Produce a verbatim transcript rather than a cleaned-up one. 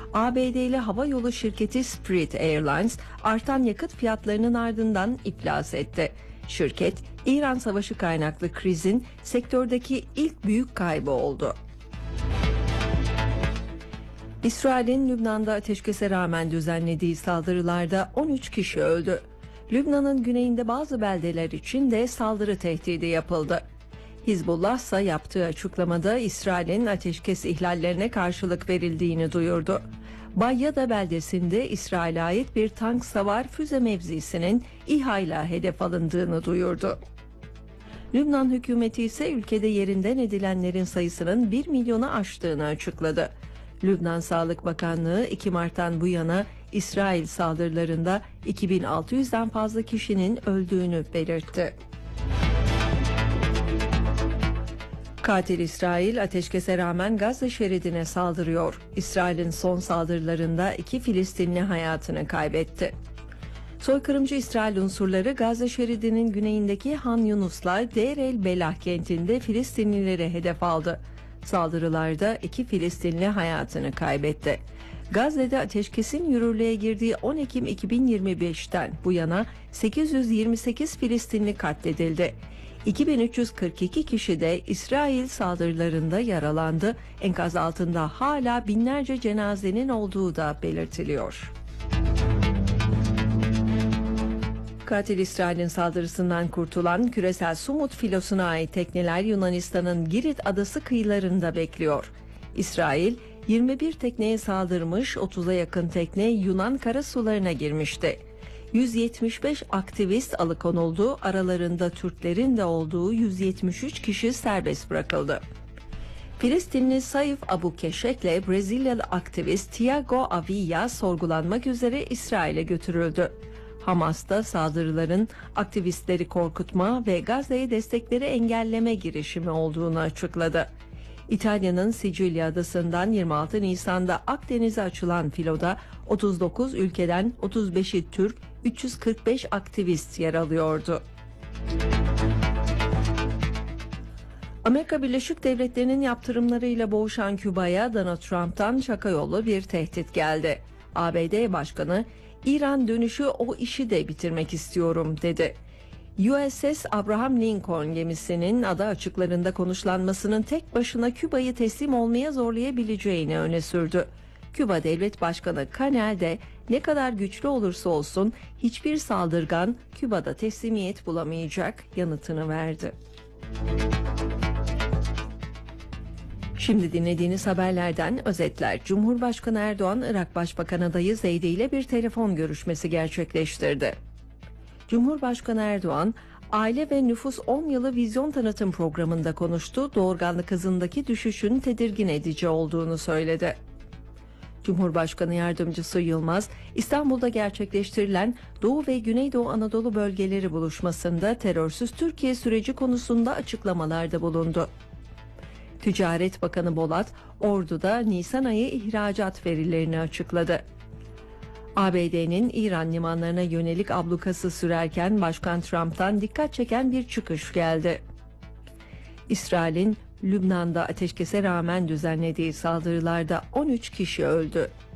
A B D'li havayolu şirketi Spirit Airlines artan yakıt fiyatlarının ardından iflas etti. Şirket, İran Savaşı kaynaklı krizin sektördeki ilk büyük kaybı oldu. İsrail'in Lübnan'da ateşkese rağmen düzenlediği saldırılarda on üç kişi öldü. Lübnan'ın güneyinde bazı beldeler için de saldırı tehdidi yapıldı. Hizbullah ise yaptığı açıklamada İsrail'in ateşkes ihlallerine karşılık verildiğini duyurdu. Bayyada beldesinde İsrail'e ait bir tank savar füze mevzisinin İHA ile hedef alındığını duyurdu. Lübnan hükümeti ise ülkede yerinden edilenlerin sayısının bir milyonu aştığını açıkladı. Lübnan Sağlık Bakanlığı iki Mart'tan bu yana İsrail saldırılarında iki bin altı yüzden fazla kişinin öldüğünü belirtti. Katil İsrail ateşkese rağmen Gazze şeridine saldırıyor. İsrail'in son saldırılarında iki Filistinli hayatını kaybetti. Soykırımcı İsrail unsurları Gazze şeridinin güneyindeki Han Yunus'la Deir el Belah kentinde Filistinlileri hedef aldı. Saldırılarda iki Filistinli hayatını kaybetti. Gazze'de ateşkesin yürürlüğe girdiği on Ekim iki bin yirmi beşten bu yana sekiz yüz yirmi sekiz Filistinli katledildi. iki bin üç yüz kırk iki kişi de İsrail saldırılarında yaralandı. Enkaz altında hala binlerce cenazenin olduğu da belirtiliyor. Katil İsrail'in saldırısından kurtulan küresel Sumut filosuna ait tekneler Yunanistan'ın Girit adası kıyılarında bekliyor. İsrail yirmi bir tekneye saldırmış, otuza yakın tekne Yunan karasularına girmişti. yüz yetmiş beş aktivist alıkonuldu, aralarında Türklerin de olduğu yüz yetmiş üç kişi serbest bırakıldı. Filistinli Saif Abu Keşek ile Brezilyalı aktivist Tiago Avila sorgulanmak üzere İsrail'e götürüldü. Hamas da saldırıların aktivistleri korkutma ve Gazze'ye destekleri engelleme girişimi olduğunu açıkladı. İtalya'nın Sicilya adasından yirmi altı Nisan'da Akdeniz'e açılan filoda otuz dokuz ülkeden otuz beşi Türk, üç yüz kırk beş aktivist yer alıyordu. Amerika Birleşik Devletleri'nin yaptırımlarıyla boğuşan Küba'ya Donald Trump'tan şaka yolu bir tehdit geldi. A B D Başkanı, İran dönüşü o işi de bitirmek istiyorum dedi. U S S Abraham Lincoln gemisinin ada açıklarında konuşlanmasının tek başına Küba'yı teslim olmaya zorlayabileceğini öne sürdü. Küba Devlet Başkanı Canel de ne kadar güçlü olursa olsun hiçbir saldırgan Küba'da teslimiyet bulamayacak yanıtını verdi. Şimdi dinlediğiniz haberlerden özetler. Cumhurbaşkanı Erdoğan, Irak Başbakan adayı Zeydi ile bir telefon görüşmesi gerçekleştirdi. Cumhurbaşkanı Erdoğan, Aile ve Nüfus on yılı vizyon tanıtım programında konuştu, doğurganlık hızındaki düşüşün tedirgin edici olduğunu söyledi. Cumhurbaşkanı Yardımcısı Yılmaz, İstanbul'da gerçekleştirilen Doğu ve Güneydoğu Anadolu bölgeleri buluşmasında terörsüz Türkiye süreci konusunda açıklamalarda bulundu. Ticaret Bakanı Bolat, Ordu'da Nisan ayı ihracat verilerini açıkladı. A B D'nin İran limanlarına yönelik ablukası sürerken Başkan Trump'tan dikkat çeken bir çıkış geldi. İsrail'in Lübnan'da ateşkese rağmen düzenlediği saldırılarda on üç kişi öldü.